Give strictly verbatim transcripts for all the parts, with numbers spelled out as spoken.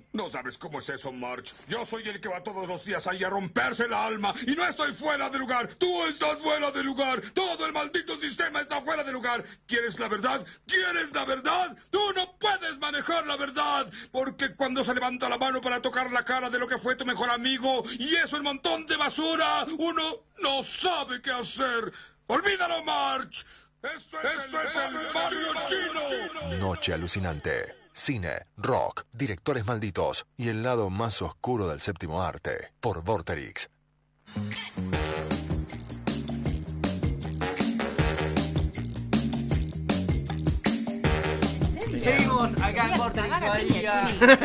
No sabes cómo es eso, Marge. Yo soy el que va todos los días ahí a romperse el alma y no estoy fuera de lugar. Tú estás fuera de lugar. Todo el maldito sistema está fuera de lugar. ¿Quieres la verdad? ¿Quieres la verdad? Tú no puedes manejar la verdad. Porque cuando se levanta la mano para tocar la cara de lo que fue tu mejor amigo y es un montón de basura, uno no sabe qué hacer. Olvídalo, Marge. Esto es, Esto el, es el barrio chino. Noche alucinante. Cine, rock, directores malditos y el lado más oscuro del séptimo arte. Por Vorterix. Seguimos acá en Vorterix Bahía.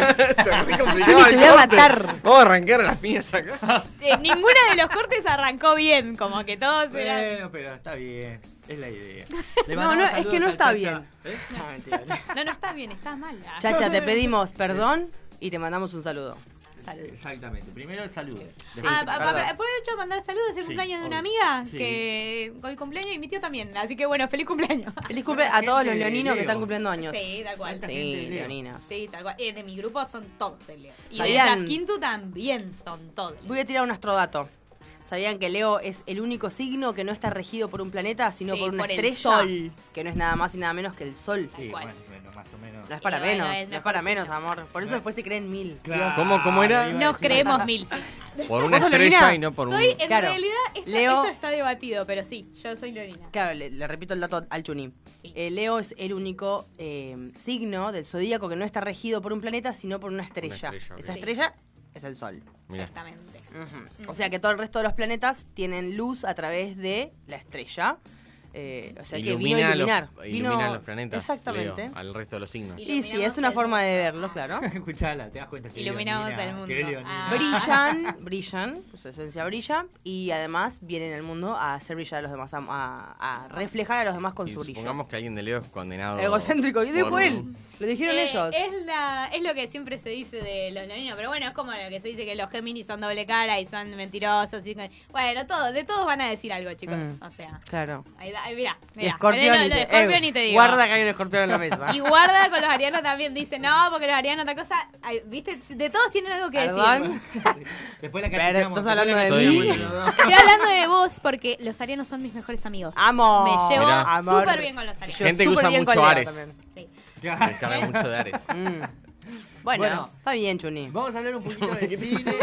Se re complicado Te el voy a corte. matar. Vamos a arrancar las piñas acá. Eh, ninguna de los cortes arrancó bien, como que todos eran... Bueno, pero está bien. Es la idea. Le No, mandamos no, es saludos que no al está Chacha. bien. ¿Eh? No, mentira. No, no está bien, está mal. Chacha, te pedimos perdón y te mandamos un saludo. Saludos. Exactamente. Primero el saludo. Ah, Después- a- a- aprovecho a mandar saludos, es el Sí, cumpleaños de una obvio. amiga, Sí. que hoy cumpleaños y mi tío también, así que bueno, feliz cumpleaños. Feliz cumple a todos los Gente de leoninos que Leo. están cumpliendo años. Sí, tal cual. Mucha gente de Sí, Leo. leoninos. Sí, tal cual. Eh, de mi grupo son todos de Leo. Y de ¿Sabían? las Quintu también son todos. Voy a tirar un astrodato. ¿Sabían que Leo es el único signo que no está regido por un planeta, sino Sí, por una por el estrella? sol. Que no es nada más y nada menos que el sol. Sí, cual. bueno, bueno, más o menos. No es para Y bueno, menos, el no es mejor para signo. menos, amor. Por eso después se creen mil. Claro, ¿Cómo- cómo era? iba a Nos decir- creemos mil. Por una ¿Vos sos estrella leonina? y no por un... Soy, en Claro. realidad, esto, Leo- esto está debatido, pero sí, yo soy leonina. Claro, le, le repito el dato al Chuni. Sí. Eh, Leo es el único eh, signo del zodíaco que no está regido por un planeta, sino por una estrella. estrella, ok. Esa Sí. estrella es el sol. Mirá. Exactamente. Ujú. O sea que todo el resto de los planetas tienen luz a través de la estrella. Eh, o sea que vino a Ilumina iluminar. Los, Vino- ilumina los planetas. Exactamente. Leo, al resto de los signos. Y- Y sí, es Iluminamos una el forma de mundo. verlo, claro. Escuchala, te das cuenta que Iluminamos leonina, el mundo. que leonina. Ah. Brillan, brillan, su esencia brilla y además vienen al mundo a hacer brillar a los demás, a, a- a reflejar a los demás con Y su brillo. supongamos que alguien de Leo es condenado. Egocéntrico, y dijo por- él, lo dijeron Eh, ellos. Es, la, es lo que siempre se dice de los leoninos, pero bueno, es como lo que se dice que los Géminis son doble cara y son mentirosos. Y, bueno, todo, de todos van a decir algo, chicos. Mm. O sea, Claro. ahí, da- ahí mirá, Y mirá. escorpión, Lo- y lo de te, escorpión eh, y te digo. guarda que hay un escorpión en la mesa. Y guarda con los arianos también dice, no, porque los arianos otra cosa. Ay, ¿viste? De todos tienen algo que ¿Perdón? decir. Después la Pero cacheteamos, estás hablando después de la mí. cacheteamos los dos. Estoy hablando de vos porque los arianos son mis mejores amigos. Amo. Me llevo Mirá. súper bien con los arianos. Yo Gente que súper usa bien mucho con Leo Ares. también. Sí. Claro. Me carga mucho de Ares. Mm. Bueno, Bueno. está bien, Chuni. Vamos a hablar un poquito de cine.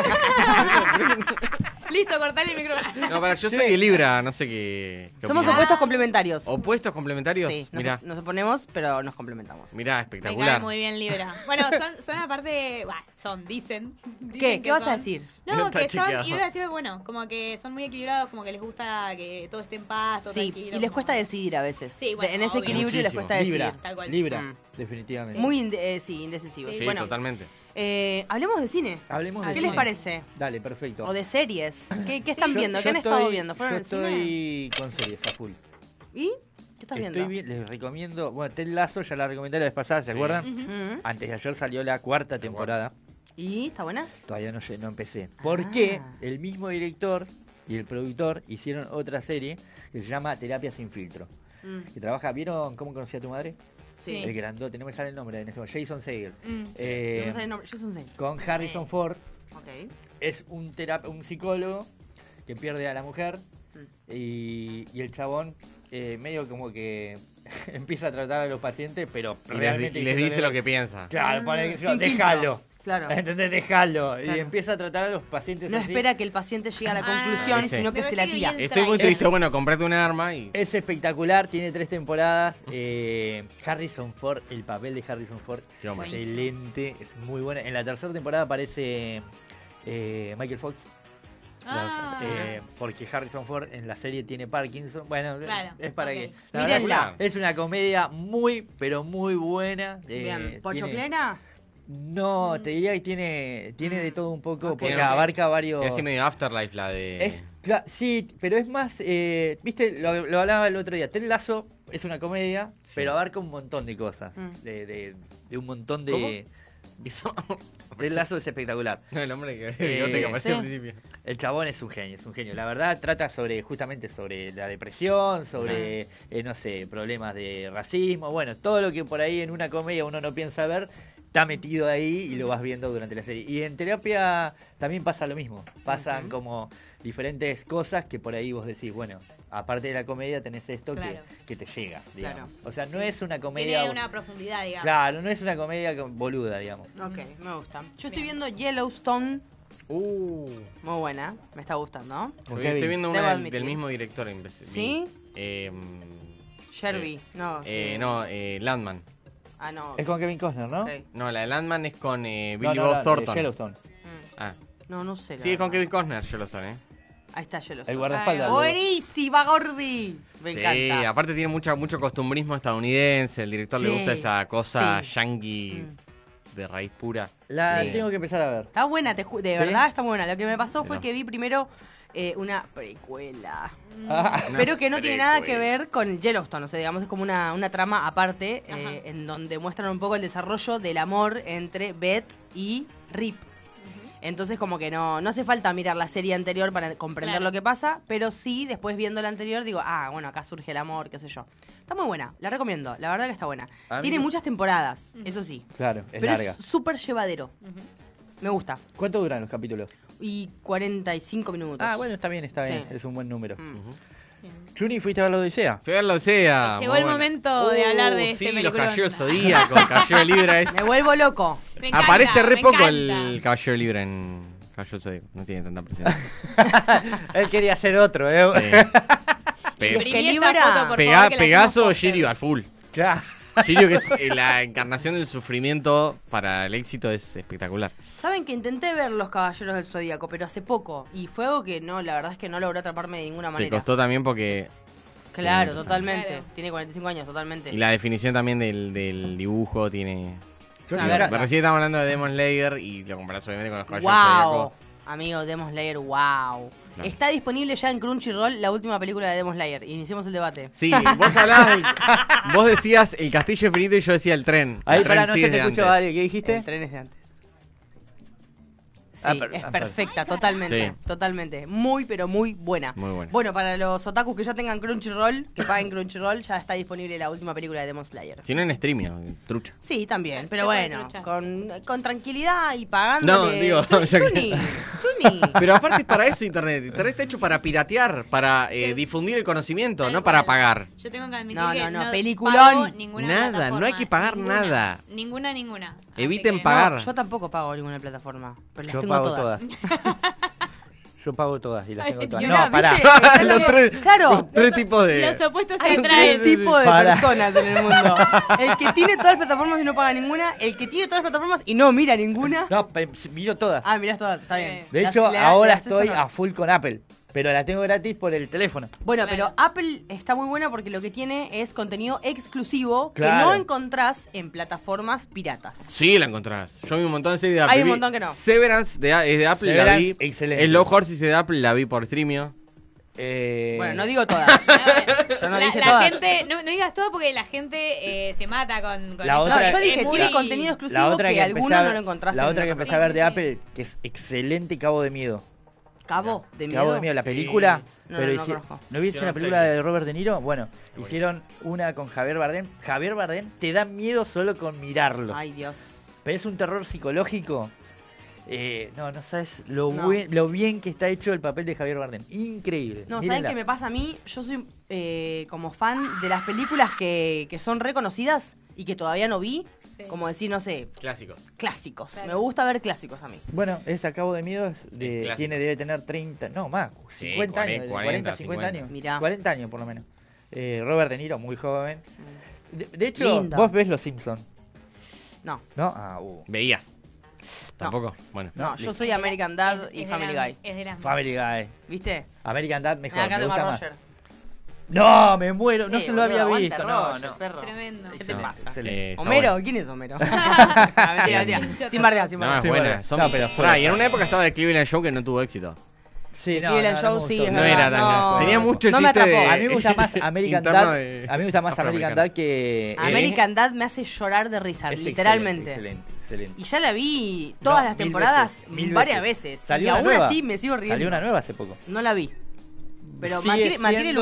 Listo, cortale el micrófono. No, para yo soy de Libra, no sé qué. qué Somos opinan. opuestos complementarios. ¿Opuestos complementarios? Sí, nos, Mirá, nos oponemos, pero nos complementamos. mirá, Me espectacular. cae muy bien Libra. Bueno, son, son aparte, bah, son, dicen. dicen ¿Qué? que ¿Qué vas a son- decir? No, No está que son, chequeado. y iba a decir, bueno, como que son muy equilibrados, como que les gusta que todo esté en paz, todo Sí, tranquilo. y les como- cuesta decidir a veces. Sí, bueno, en ese obvio. equilibrio les Muchísimo. cuesta decidir. Libra, Tal cual. Libra, Mm. definitivamente. Muy, inde- eh, sí, indecisivos. Sí, bueno, totalmente. eh, hablemos de cine. Hablemos de ¿Qué cine. les parece? Dale, perfecto. O de series. ¿Qué, qué están Yo- viendo? yo ¿Qué han estado estoy- viendo? ¿Fueron Yo al cine? estoy con series a full. ¿Y? ¿Qué estás Estoy viendo? bien, les recomiendo. Bueno, Ted Lasso ya la recomendé la vez pasada, ¿se Sí. acuerdan? Ujú. Mm. Antes de ayer salió la cuarta temporada. ¿Y? ¿Está buena? Todavía no, lle- no empecé. Porque Ah. el mismo director y el productor hicieron otra serie que se llama Terapia sin filtro. Mm. Que trabaja, ¿vieron cómo conocía a tu madre? Sí. El grandote, no me sale el nombre en este momento. Jason Segel. Mm. Eh, No me sale el nombre. Jason Segel. con Harrison Ford. Ok. Es un, terap un psicólogo que pierde a la mujer y, y el chabón eh, medio como que empieza a tratar a los pacientes, pero Y les, realmente y les diciéndole- dice lo que piensa. Claro, pone que Ah, sin déjalo. filtro. Claro. ¿Entendés? Déjalo. Y Claro. empieza a tratar a los pacientes No así. espera que el paciente llegue a la Ah, conclusión, sí. sino que Me se la parece que tira. vi el Estoy muy trailer. triste, bueno, comprate un arma y... Es espectacular, tiene tres temporadas. Eh, Harrison Ford, el papel de Harrison Ford Sí, hombre. excelente, es muy buena. En la tercera temporada aparece eh, Michael Fox. Ah. Eh, porque Harrison Ford en la serie tiene Parkinson. Bueno, Claro, es para ok. que. la verdad Mírenla. es una comedia muy, pero muy buena. eh, Bien. ¿Pocho tiene- plena? No, te diría que tiene, tiene de todo un poco, Ok, porque ok. abarca varios. Es así medio Afterlife la de... Es cla- sí, pero es más, eh, viste, lo, lo hablaba el otro día. Ted Lasso es una comedia, Sí. pero abarca un montón de cosas, Mm. de, de, de un montón de. ¿Cómo? Eso- Ted Lasso es espectacular. No, el hombre que, Eh, bigote que apareció sí. al principio. El chabón es un genio, es un genio. La verdad trata sobre justamente sobre la depresión, sobre eh, no sé, problemas de racismo, bueno, todo lo que por ahí en una comedia uno no piensa ver, está metido ahí y lo vas viendo durante la serie. Y en terapia también pasa lo mismo. Pasan uh-huh. como diferentes cosas que por ahí vos decís, bueno, aparte de la comedia tenés esto claro. que, que te llega, digamos. Claro. O sea, no es una comedia... Tiene una profundidad, digamos. Claro, no es una comedia boluda, digamos. Ok, me gusta. Yo estoy viendo Yellowstone. Uh. Muy buena, me está gustando. Estoy, estoy viendo una del, del mismo director. En vez de ¿Sí? Eh, Sherby, eh, no. Eh, no, eh, Landman. Ah, no. Es con Kevin Costner, ¿no? Sí. No, la de Landman es con eh, Billy no, no, Bob no, Thornton. Yellowstone. Mm. Ah. No, no sé. Sí, es con Kevin Costner, Yellowstone, ¿eh? Ahí está Yellowstone. El guardaespaldas. Buenísima, Gordi. Me sí, encanta. aparte tiene mucha, mucho costumbrismo estadounidense. El director sí, le gusta esa cosa sí. yankee mm. de raíz pura. La sí. tengo que empezar a ver. Está buena, te ju- de ¿Sí? verdad está buena. Lo que me pasó fue no. que vi primero eh, una precuela. Ah. Pero que no Precuela. tiene nada que ver con Yellowstone. O sea, digamos, es como una, una trama aparte eh, en donde muestran un poco el desarrollo del amor entre Beth y Rip. Entonces como que no, no hace falta mirar la serie anterior para comprender claro. lo que pasa, pero sí, después viendo la anterior digo, ah, bueno, acá surge el amor, qué sé yo. Está muy buena, la recomiendo, la verdad que está buena. A Tiene mí- muchas temporadas, eso sí. Claro, es pero larga. es súper llevadero. Ujú. Me gusta. ¿Cuánto duran los capítulos? Y cuarenta y cinco minutos. Ah, bueno, está bien, está bien. Sí. Es un buen número. Mm. Uh-huh. Juni, ¿fuiste a ver la Odisea? Fui a ver la Odisea. Llegó muy el buena. momento de hablar de sí, este los peliculón. Caballeros Zodíacos, Caballero Libra es... Me vuelvo loco. Me encanta, Aparece re me poco encanta. el Caballero Libra en Caballero Zodíaco. No tiene tanta presencia. Él quería hacer otro, ¿eh? Sí. Pe- Es que Imprimí esta Libra- foto, por Pega- favor, que la Pegaso hacemos o póster. Shiryu al full. Claro. Shiryu, que es eh, la encarnación del sufrimiento para el éxito, es espectacular. Saben que intenté ver Los Caballeros del Zodíaco, pero hace poco. Y fue algo que no, la verdad es que no logró atraparme de ninguna Te manera. costó también porque... Claro, Tiene totalmente. Claro. Tiene cuarenta y cinco años, totalmente. Y la definición también del, del dibujo tiene... Yo A Sí, ver, recién estamos hablando de Demon Slayer y lo comparás obviamente con los Caballeros Wow, Zodíacos. amigo, Demon Slayer, wow. Claro. Está disponible ya en Crunchyroll la última película de Demon Slayer. Iniciemos el debate. Sí, vos hablabas del- vos decías el castillo infinito y yo decía el tren. Ahí, El tren para, no sí se es te de escuchó, antes. Ale, ¿qué dijiste? El tren es de antes. Sí, Ah, per- es ah, perfecta, totalmente, Sí. totalmente. Muy, pero muy buena. Muy buena. Bueno, para los otakus que ya tengan Crunchyroll, que paguen Crunchyroll, ya está disponible la última película de Demon Slayer. Si no en streaming, trucha. Sí, también, pero Se puede bueno, truchar. con, con tranquilidad y pagando. No, digo, ya que- Chuni, Chuni. Pero aparte es para eso Internet. Internet está hecho para piratear, para eh, Sí. difundir el conocimiento, Tal no para cual. pagar. Yo tengo que admitir No, que no, no, no peliculón. pago ninguna Nada, plataforma, no hay que pagar ninguna, nada. Ninguna, ninguna. Así Eviten que- pagar. No, yo tampoco pago ninguna plataforma, pero las Yo tengo pago todas. todas. Yo pago todas y las tengo Ay, todas. Y Dios. una, No, pará. ¿viste? Es lo Los que- tres- Claro, Tres tipos de... Los opuestos se hay atraen. tres tipos de Para. personas en el mundo. El que tiene todas las plataformas y no paga ninguna, el que tiene todas las plataformas y no mira ninguna. No, pe- miro todas. Ah, mirás todas, está bien. De Las- hecho, le- ahora le haces estoy honor. a full con Apple. Pero la tengo gratis por el teléfono. Bueno, Claro. pero Apple está muy buena porque lo que tiene es contenido exclusivo Claro. que no encontrás en plataformas piratas. Sí, la encontrás. Yo vi un montón de series de Apple. Hay un Vi montón que no. Severance de, es de Apple, la Severance, vi. excelente. Slow Horses de Apple, la vi por Streamio. Eh, Bueno, no digo todas. Yo no la, dije la todas. gente, no, no digas todo porque la gente eh, se mata con, con La esto. otra- No, yo es dije, muy- tiene contenido exclusivo la otra que, que, alguno empecé a no ver- lo encontrás La en otra que otra empecé a ver de Sí, sí. Apple, que es excelente, Cabo de Miedo. Cabo de miedo. Cabo de Miedo, la película. No, pero no, no hici- conozco. ¿No viste Yo la no película sé. de Robert De Niro? Bueno, hicieron una con Javier Bardem. Javier Bardem te da miedo solo con mirarlo. Ay, Dios. Pero es un terror psicológico. Eh, no, no sabes lo, No. buen- lo bien que está hecho el papel de Javier Bardem. Increíble. No, ¿saben Mírenla. qué me pasa a mí? Yo soy eh, como fan de las películas que, que son reconocidas y que todavía no vi. Sí. Como decir, no sé, Clásicos. clásicos. Claro. Me gusta ver clásicos a mí. Bueno, esa Cabo de Miedo es de- Es clásico. tiene, debe tener treinta, no más, Sí, cincuenta cuarenta, años, cuarenta, cincuenta cincuenta. años. Mirá. cuarenta años por lo menos. Eh, Robert De Niro, muy joven. De, de hecho, Lindo. vos ves Los Simpsons, No, ¿no? Ah, uh. Veías. Tampoco. Bueno. no, No, yo listo. soy American Dad Es- y es de Family la- Guy. Es de las Family Guy. ¿Viste? American Dad mejor, Acá me tengo gusta a más. Roger. No, me muero, no Eh, se lo boludo, había aguante visto, Roger, no, no. perro. Tremendo. ¿Qué te No, pasa? excelente. Eh, está ¿Homero? bueno. ¿Quién es Homero? Ah, mentira, mentira. Hincho Sin bardear, sin No, bardear. es Sí, buena. bueno. Son... No, pero fuera. Ah, y en una época estaba de Cleveland Show que no tuvo éxito. Sí, El no, Cleveland no, Show no me sí, gustó. es No verdad, era tan... no. Tenía mucho No me chiste atrapó. de... A mí me gusta más American interno Dad. de A mí me gusta más American afroamericano. Dad que. American Dad me hace llorar de risa, Es literalmente. Excelente, excelente. Y ya la vi todas No, las mil temporadas veces, mil varias veces. veces. Salió y una aún nueva. así me sigo riendo. Salió una nueva hace poco. No la vi. Pero Sigue mantiene, mantiene el siendo- humor.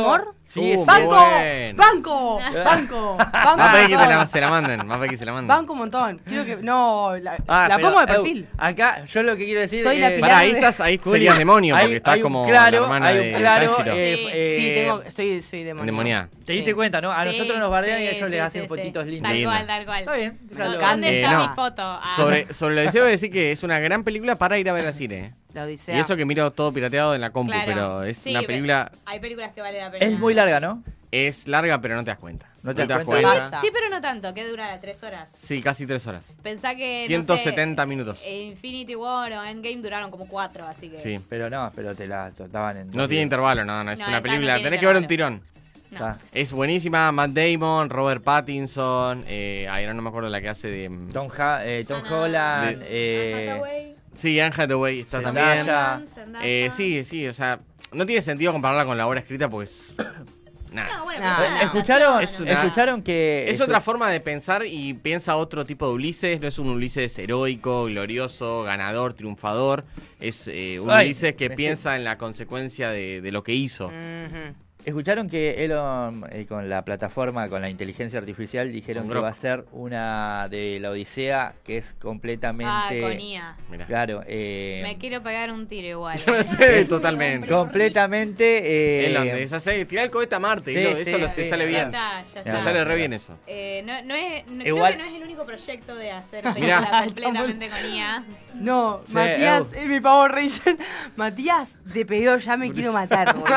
Sí, Uh, ¡Banco! bueno. ¡Banco! ¡Banco! ¡Banco! Más un que te la, montón. se la manden, más que se la manden. Banco un montón. Quiero que. No, la, Ah, la pero, pongo de eu, perfil. acá, yo lo que quiero decir Soy la es... pilar Pará, ahí de- estás, ahí Juli, serías demonio, porque hay- estás hay un como claro, la hermana hay un de claro, Tanjiro. eh, Sí. eh, Sí, tengo, estoy, soy demonio. Endemoniada. ¿Te diste Sí. cuenta, no? A Sí, nosotros nos bardean y sí, ellos les sí, hacen sí, fotitos sí. lindos. Tal Linda. cual, tal cual. Está bien, No, déjalo. ¿Dónde Eh, está no. mi foto? Ah. Sobre, sobre la Odisea voy a decir que es una gran película para ir a ver al cine. La Odisea. Y eso que miro todo pirateado en la compu, Claro. pero es Sí, una pe- película, Hay películas que vale la pena. Es muy larga, ¿no? es larga, pero no te das cuenta. No te das cuenta. Basta. Sí, pero no tanto, que dura tres horas. Sí, casi tres horas. Pensá que. ciento no sé, setenta minutos. eh, Infinity War o Endgame duraron como cuatro, así que. Sí. Pero no, pero te la trataban en... No tiene intervalo, no, no, es No, una esa película, no tiene tenés que ver un intervalo. tirón. No. Está. Es buenísima, Matt Damon, Robert Pattinson, eh, ay, no, no me acuerdo la que hace de... Tom, Ha- eh, Tom Ah, no. Holland, De- eh, Anne Hathaway, Sí, Anne Hathaway está Zendaya. también. Zendaya. Eh, sí, sí, o sea, no tiene sentido compararla con la obra escrita, pues... Nada. No, bueno, Nah. pero es una ¿Escucharon, adaptación, Es una- ¿Escucharon que... Es eso- otra forma de pensar y piensa otro tipo de Ulises. No es un Ulises heroico, glorioso, ganador, triunfador. Es eh, un Ay, Ulises que me piensa en la consecuencia de, de lo que hizo. Ujú. ¿Escucharon que Elon, eh, con la plataforma, con la inteligencia artificial, dijeron Con que Grok. va a ser una de la Odisea que es completamente... Ah, con I A. Mirá. Claro, eh, Me quiero pegar un tiro igual. Yo no sé, totalmente. completamente... Eh, Elon, es hacer, tirar el cohete a Marte. Sí, y lo- sí, eso lo- sí, te sale ya bien. Ya está, ya Ya Te está. sale re bien eso. Eh, no, no es, no- Igual- Creo que no es el único proyecto de hacer Mirá. películas completamente con I A. No, Sí, Matías, eu. es mi Power Ranger. Matías, de peor, ya me quiero matar, boludo.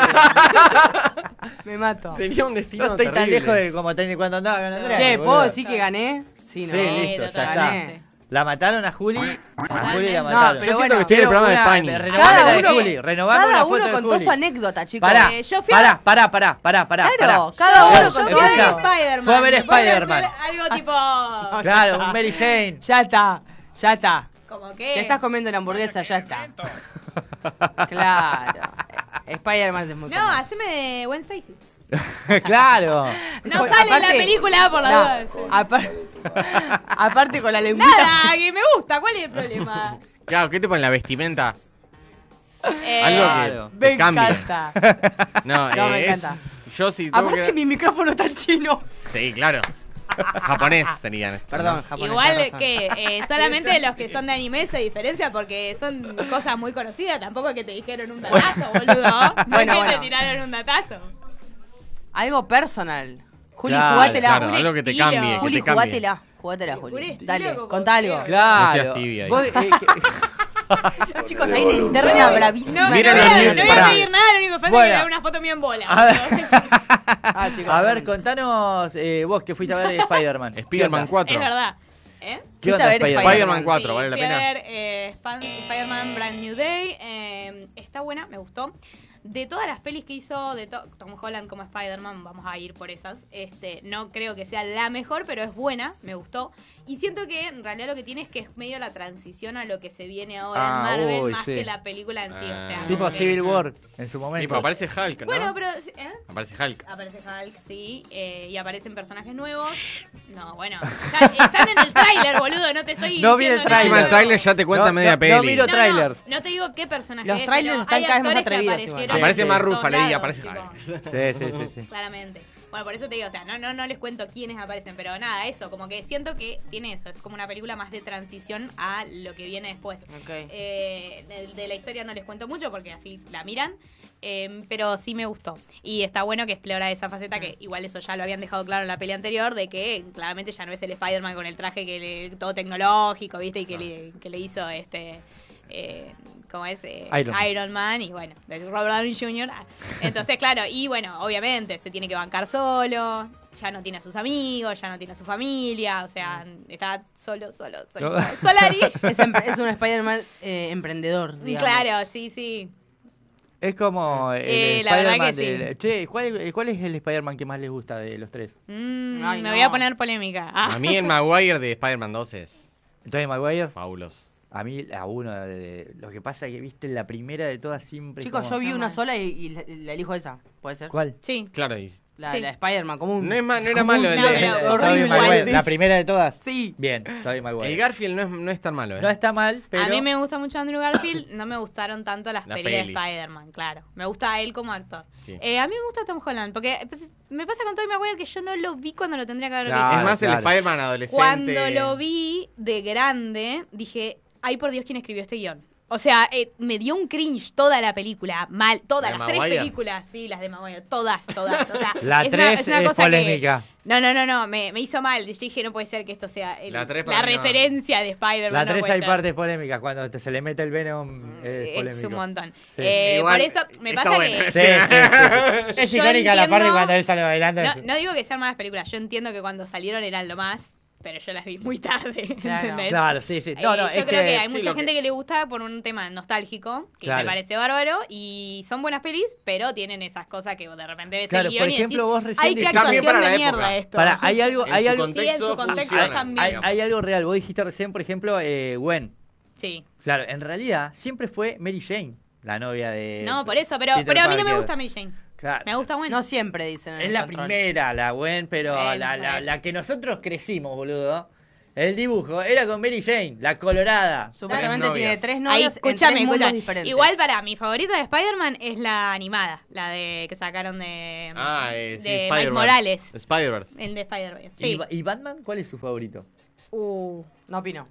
Me mato. Tenía un destino no estoy tan terrible. lejos de como ten- cuando andaba con Andrea. Che, boludo. ¿puedo decir que gané? Sí, no. Sí, listo, ya está. totalmente. La mataron a Juli. A Juli la Totalmente. mataron. No, pero Yo siento bueno, que estoy en el programa de Una- España. Renovame Cada la de uno- Juli. Renovame Cada una uno foto de contó Juli. su anécdota, chicos. Pará, Eh, yo fui a- pará, pará, pará, pará, pará. Claro, pará. cada uno Yo con fui a ver Escucha. Spider-Man. Fue a ver ¿Me pueden Spider-Man. hacer Algo tipo. Claro, un Mary Jane. Ya está, ya está. Como que. Te estás comiendo la hamburguesa, ya está. Claro. Spider-Man es muy No, común. haceme de Gwen Stacy. Claro. No Pues, sale en la aparte- película por la No, duda. apar- aparte con la lengüita. Nada, que me gusta. ¿Cuál es el problema? Claro, ¿qué te ponen la vestimenta? Eh, Algo Claro. que te Me cambia. encanta. No, No, eh, me es- encanta. Yo sí tengo Aparte que... mi micrófono está en chino. Sí, claro. Japonés serían. Perdón, japonés. Igual tenés razón. que eh, solamente los que son de anime se diferencia porque son cosas muy conocidas. Tampoco es que te dijeron un datazo, boludo. No Bueno, es que bueno. te tiraron un datazo. Algo personal. Juli, Claro, jugátela. Claro, un algo que te estilo. cambie, que Juli, te cambie. jugátela. Jugátela, Un Juli. estilo Dale, como contá algo. feo. Claro. No seas tibia ahí. Vos, eh, que- Chicos, hay una interna No, bravísima. no, Miren no, los voy a, news, no voy a pará. pedir nada, lo único que falta es Bueno. que me haga una foto mía en bola. A ver, Ah, chicos, a ver, perdón. contanos eh, vos que fuiste a ver Spider-Man. Spider-Man ¿Qué onda? cuatro. Es verdad. ¿Eh? ¿Qué Fuiste onda a ver Spider-Man? Spider-Man cuatro, Sí, ¿vale la fui a pena? ver eh, Span- Spider-Man Brand New Day. eh, está buena, me gustó. De todas las pelis que hizo de to- Tom Holland como Spider-Man, vamos a ir por esas. Este, no creo que sea la mejor, pero es buena, me gustó. Y siento que en realidad lo que tiene es que es medio la transición a lo que se viene ahora Ah, en Marvel, uy, más sí. que la película en sí. O sea, Ah. Tipo como que- Civil War en su Y momento. pues aparece Hulk, ¿no? Bueno, pero... ¿eh? Aparece Hulk. Aparece Hulk, sí, eh, y aparecen personajes nuevos. No, bueno, ya están en el tráiler, boludo, no te estoy No vi el diciendo tráiler. Encima el nada. tráiler ya te cuenta No, media no, peli. no miro No, trailers. No, no te digo qué personaje Los es, trailers pero están hay cada vez más actores que atrevidos, aparecieron igual. Aparece en más todos Ruffalo y lados, aparece tipo, Hulk. Sí, sí, sí, sí. claramente. Bueno, por eso te digo, o sea, no, no, no les cuento quiénes aparecen, pero nada, eso, como que siento que tiene eso, es como una película más de transición a lo que viene después. Ok. Eh, de, de la historia no les cuento mucho porque así la miran, eh, pero sí me gustó. Y está bueno que explora esa faceta que igual eso ya lo habían dejado claro en la peli anterior, de que claramente ya no es el Spider-Man con el traje que le- todo tecnológico, ¿viste? Y que, le, que le hizo este... Eh, como es eh, Iron Man. Iron Man y bueno, de Robert Downey junior Entonces, claro, y bueno, obviamente se tiene que bancar solo, ya no tiene a sus amigos, ya no tiene a su familia, o sea, está solo, solo, solo. Solari. Es, empre- es un Spider-Man eh, emprendedor, digamos. Claro, sí, sí. Es como el Eh, la verdad Spider-Man que sí. del... Che, ¿cuál, ¿cuál es el Spider-Man que más les gusta de los tres? Mm, Ay, me no. voy a poner polémica. Ah. A mí el Maguire de Spider-Man dos es Entonces, Maguire, fabuloso. a mí la uno, de, de- lo que pasa es que viste la primera de todas siempre. Chicos, como- yo vi Está una mal. sola y, y la, la elijo esa. ¿Puede ser? ¿Cuál? Sí. Claro, y La, Sí. la de Spider-Man común. No, es ma- no era malo el No, de- pero el- horrible. Tobey Maguire, ¿la primera de todas? Sí. Bien, Tobey Maguire. El Garfield no es, no es tan malo, ¿eh? No está mal, pero... A mí me gusta mucho Andrew Garfield, no me gustaron tanto las, Las pelis de pelis. Spider-Man, claro. Me gusta él como actor. Sí. Eh, a mí me gusta Tom Holland, porque pues, me pasa con Tobey Maguire que yo no lo vi cuando lo tendría que haber Claro. visto. Es más claro. el Spider-Man adolescente. Cuando lo vi de grande, dije, ay por Dios, ¿quién escribió este guión? O sea, eh, me dio un cringe toda la película, mal, todas ¿La las de tres Maguire? películas, sí, las de Maguire, todas, todas. O sea, La es tres una, es una es cosa polémica. que... No, no, no, no, me, me hizo mal. Yo dije, no puede ser que esto sea el- La la, tres para mí no. referencia de Spider-Man. La no tres puede hay ser. partes polémicas, cuando te- se le mete el Venom es Es polémico. un montón. Sí. Eh, Igual, por eso me está pasa buena. que... Sí, sí, sí. Es Yo icónica la parte entiendo- cuando él sale bailando. No, no digo que sean malas películas, yo entiendo que cuando salieron eran lo más, pero yo las vi muy tarde. Claro. ¿entendés? Claro, sí, sí. No, Eh, no, yo es creo que, hay sí, mucha lo gente que- que... le gusta por un tema nostálgico, que Claro. me parece bárbaro, y son buenas pelis, pero tienen esas cosas que de repente ves Claro, el guión por y ejemplo, decís, vos recién ay, qué dijiste- También actuación para de la mierda época. esto. Para, hay algo, En hay su algo, Sí, en su contexto funciona, también. hay, digamos. hay algo real. Vos dijiste recién, por ejemplo, eh, Gwen. Sí. Claro, en realidad siempre fue Mary Jane, la novia de... No, por eso, pero, Peter pero a mí no me Parker. gusta Mary Jane. Claro. Me gusta bueno. No siempre dicen. en Es el la control. primera, la Gwen, pero Eh, la, me la, parece. la que nosotros crecimos, boludo. El dibujo era con Mary Jane, la colorada. Supuestamente Tres tiene novias. tres Ahí, novias en escúchame, tres mundos escúchame. diferentes. Igual para mi favorita de Spider-Man es la animada, la de que sacaron de, Ah, eh, sí, de Miles Spider-Verse. Morales. Spider-Verse. El de Spider-Man. ¿Y, Sí. Ba- ¿Y Batman? ¿Cuál es su favorito? Uh, no opino.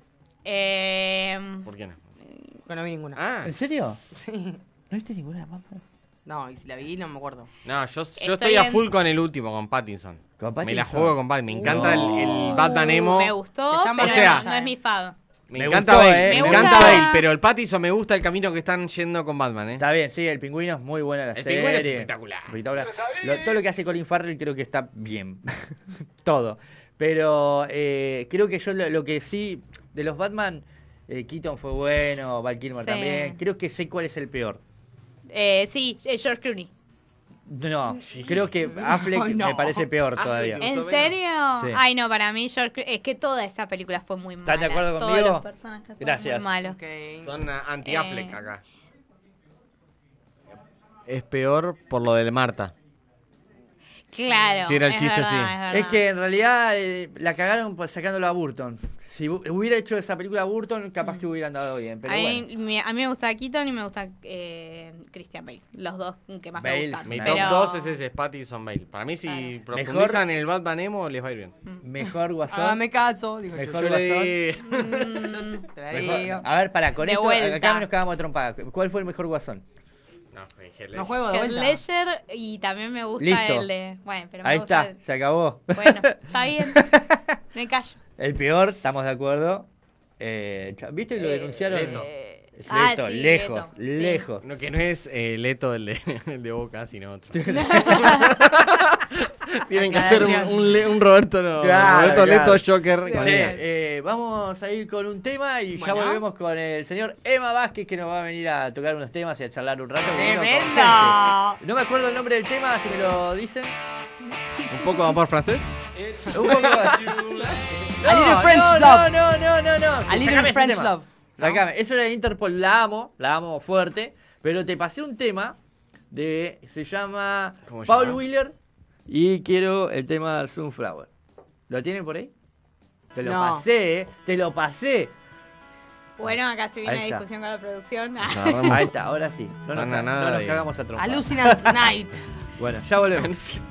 Eh, ¿Por qué no? Que no vi ninguna. Ah, ¿En serio? Sí. ¿No viste ninguna de Batman? No, y si la vi no me acuerdo. no, yo, yo Estoy estoy a en- full con el último, con Pattinson. ¿Con Me la Pattinson? juego con Pattinson. Me encanta No. el, el Batman emo. me gustó, Está pero mal O sea, no, no es mi fab. Me, Me encanta gustó, Bale, eh. me, Me encanta gusta- Bale, pero el Pattinson me gusta el camino que están yendo con Batman, ¿eh? Está bien, sí, el pingüino es muy buena la El serie. Pingüino es espectacular. Espectacular. Lo- todo lo que hace Colin Farrell creo que está bien. Todo. Pero eh, creo que yo lo, lo que sí, de los Batman, eh, Keaton fue bueno, Val Kilmer Sí. también. Creo que sé cuál es el peor. Eh, sí, eh, George Clooney. No, creo que Affleck No. me parece peor Affleck, todavía. ¿te ¿En gustó menos? serio? Sí. Ay, no, para mí George Clooney, es que toda esa película fue muy mala. ¿Están de acuerdo Todos conmigo? los personajes fueron Gracias. muy malos. Ok. Son uh, anti-Affleck Eh. acá. Es peor por lo de Marta. Claro. Sí, era el es chiste, verdad, sí. es verdad. Es que en realidad eh, la cagaron pues, sacándolo a Burton. Si hu- hubiera hecho esa película a Burton, capaz que hubiera andado bien. Pero a, mí, bueno. me, a mí me gusta Keaton y me gusta eh, Christian Bale. Los dos que más Bale, me gustan. Mi Pero- top dos es ese, es Pattinson Bale. Para mí, si Claro. profundizan en el Batman emo, les va a ir bien. Mejor Guasón. Hágame caso, dijo Mejor Yo Guasón. le di... Mm, Te la Mejor- digo. A ver, para, con De esto, vuelta. acá nos cagamos a trompada. ¿Cuál fue el mejor Guasón? No, dije, No juego de Heath vuelta. Ledger y también me gusta Listo. el de... Bueno, pero me Ahí gusta está, el- se acabó. Bueno, está bien. Me callo. El peor, estamos de acuerdo. Eh, cha- ¿Viste? Lo denunciaron. Leto. Eh, Es ah, Leto, sí, lejos, Leto, sí. lejos. No, que no es eh, Leto el de, el de Boca, sino otro. Tienen que hacer un, un, Le- un Roberto, no, Claro, Roberto claro. Leto Joker. con Che, él. eh, vamos a ir con un tema y ya Bueno. volvemos con el señor Emma Vázquez que nos va a venir a tocar unos temas y a charlar un rato. que vino con ¡Tremendo! gente. No me acuerdo el nombre del tema, si me lo dicen. Un poco de amor francés. Un poco. A Little French no, Love. No, no, no, no. A Sacame Little ese French tema. Love. ¿no? Sacame. Eso era de Interpol, la amo, la amo fuerte. Pero te pasé un tema de. Se llama ¿Cómo se Paul llama? Wheeler y quiero el tema Sunflower. ¿Lo tienen por ahí? Te lo No. pasé, eh. Te lo pasé. Bueno, acá se viene Ahí la está. discusión con la producción. Agarramos. Ahí está, ahora sí. No nos, Nada, ca- nada no nos de- cagamos a trompa. Alucinant Night. Bueno, ya volvemos.